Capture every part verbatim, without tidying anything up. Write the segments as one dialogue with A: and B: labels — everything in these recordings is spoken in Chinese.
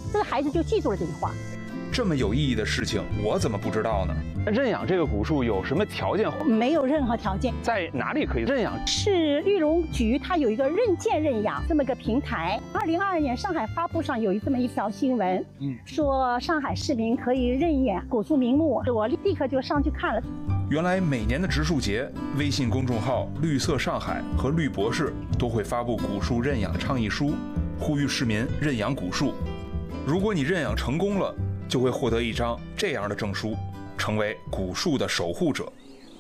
A: 这个孩子就记住了这句话。
B: 这么有意义的事情，我怎么不知道呢？
C: 认养这个古树有什么条件？
A: 没有任何条件。
C: 在哪里可以认养？
A: 是绿荣局，它有一个认建认养这么个平台。二零二二年上海发布上有这么一条新闻，嗯，说上海市民可以认养古树名木，我立刻就上去看了。
B: 原来每年的植树节，微信公众号“绿色上海”和绿博士都会发布古树认养倡议书，呼吁市民认养古树。如果你认养成功了，就会获得一张这样的证书，成为古树的守护者。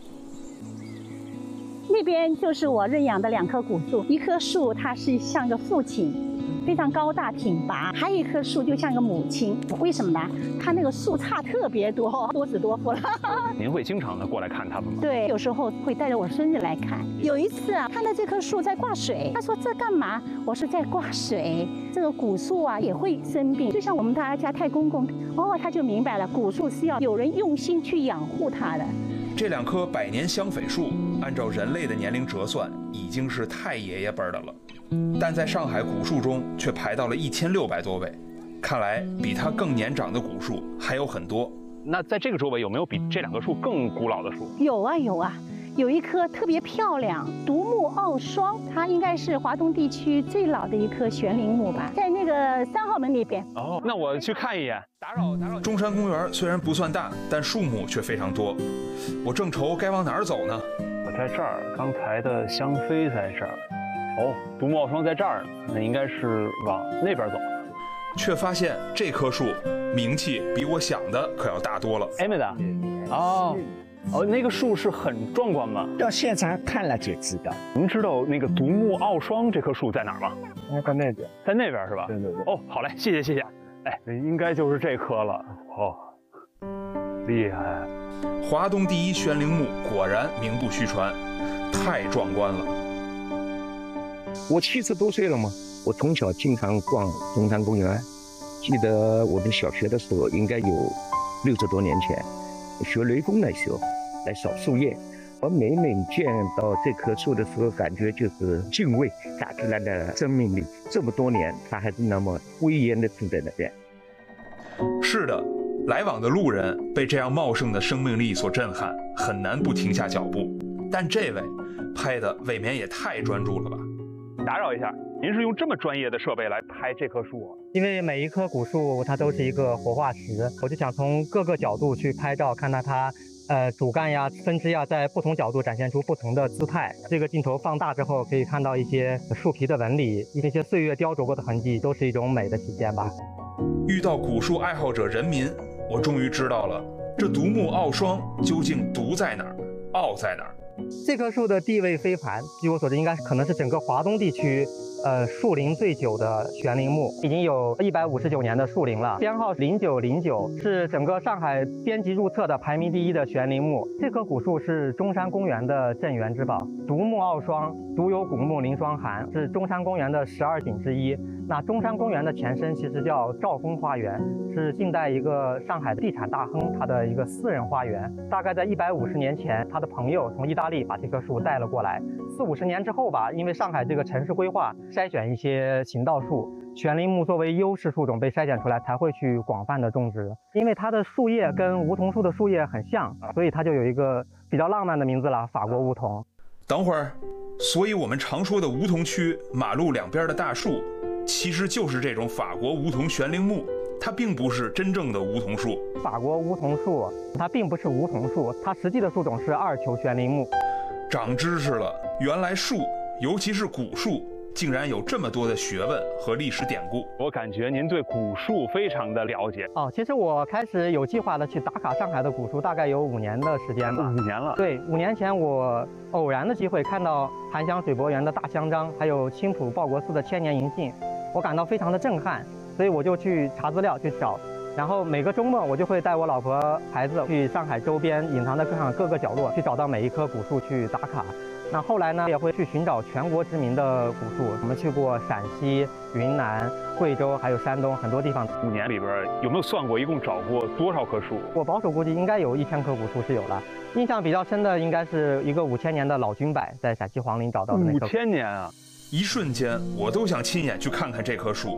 A: 那边就是我认养的两棵古树，一棵树它是像个父亲，非常高大挺拔，还有一棵树就像个母亲。为什么呢？它那个树杈特别多，多子多福了。
C: 您会经常的过来看它们吗？
A: 对，有时候会带着我孙子来看。有一次啊，看到这棵树在挂水，他说这干嘛？我说在挂水。这个古树啊也会生病，就像我们大家太公公，哦，他就明白了，古树是要有人用心去养护它的。
B: 这两棵百年香榧树，按照人类的年龄折算，已经是太爷爷辈的了，但在上海古树中却排到了一千六百多位。看来比它更年长的古树还有很多。
C: 那在这个周围有没有比这两棵树更古老的树？
A: 有啊有啊，有一棵特别漂亮，独木傲霜，它应该是华东地区最老的一棵悬铃木吧，在那个三号门那边。
C: 哦，那我去看一眼。打扰打扰。
B: 中山公园虽然不算大，但树木却非常多。我正愁该往哪儿走呢？
C: 我在这儿，刚才的香妃在这儿。哦，独木傲霜在这儿，那应该是往那边走。
B: 却发现这棵树名气比我想的可要大多了。
C: 艾美的，哦。哦，那个树是很壮观吗？
D: 到现场看了就知道。
C: 您知道那个独木傲霜这棵树在哪儿吗？
D: 在那边，
C: 在那边是吧？
D: 对对对。
C: 哦，好嘞，谢谢谢谢。哎，应该就是这棵了。哦，厉害！
B: 华东第一悬铃木果然名不虚传，太壮观了。
D: 我七十多岁了嘛，我从小经常逛中山公园，记得我们小学的时候，应该有六十多年前。学雷锋的时候来扫树叶，我每每见到这棵树的时候，感觉就是敬畏大自然的生命力。这么多年，它还是那么威严的站在那边。
B: 是的，来往的路人被这样茂盛的生命力所震撼，很难不停下脚步。但这位拍的未免也太专注了吧？
C: 打扰一下，您是用这么专业的设备来拍这棵树啊？
E: 因为每一棵古树它都是一个活化石，我就想从各个角度去拍照，看到它呃主干呀、分支呀，在不同角度展现出不同的姿态。这个镜头放大之后，可以看到一些树皮的纹理，一些岁月雕琢过的痕迹，都是一种美的体现吧。
B: 遇到古树爱好者人民，我终于知道了，这独木傲霜究竟独在哪儿，傲在哪儿。
E: 这棵树的地位非凡，据我所知，应该可能是整个华东地区，呃，树龄最久的悬铃木，已经有一百五十九年的树龄了。编号零九零九，是整个上海编辑入册的排名第一的悬铃木。这棵古树是中山公园的镇园之宝，独木傲霜，独有古木临霜寒，是中山公园的十二景之一。那中山公园的前身其实叫兆丰花园，是近代一个上海的地产大亨他的一个私人花园。大概在一百五十年前，他的朋友从意大利把这棵树带了过来。四五十年之后吧，因为上海这个城市规划筛选一些行道树，悬铃木作为优势树种被筛选出来，才会去广泛的种植。因为它的树叶跟梧桐树的树叶很像，所以它就有一个比较浪漫的名字了——法国梧桐。
B: 等会儿，所以我们常说的梧桐区马路两边的大树，其实就是这种法国梧桐悬铃木，它并不是真正的梧桐树。
E: 法国梧桐树它并不是梧桐树，它实际的树种是二球悬铃木。
B: 长知识了，原来树，尤其是古树，竟然有这么多的学问和历史典故。
C: 我感觉您对古树非常的了解
E: 哦。其实我开始有计划的去打卡上海的古树，大概有五年的时间吧。
C: 五年了。对，
E: 五年前我偶然的机会看到檀香水柏园的大香樟，还有青浦报国寺的千年银杏，我感到非常的震撼，所以我就去查资料去找。然后每个周末我就会带我老婆孩子去上海周边隐藏在各上各个角落去找到每一棵古树去打卡。那后来呢，也会去寻找全国知名的古树。我们去过陕西、云南、贵州，还有山东很多地方。
C: 五年里边有没有算过一共找过多少棵树？
E: 我保守估计应该有一千棵古树是有了。印象比较深的应该是一个五千年的老君柏，在陕西黄陵找到的那棵。
C: 五千年啊！
B: 一瞬间，我都想亲眼去看看这棵树。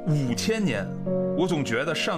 B: 五千年，我总觉得上